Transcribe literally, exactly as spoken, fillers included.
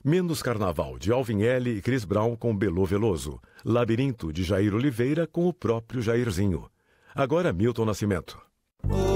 Menos Carnaval, de Alvin L. e Chris Brown com Belô Veloso. Labirinto, de Jair Oliveira com o próprio Jairzinho. Agora Milton Nascimento.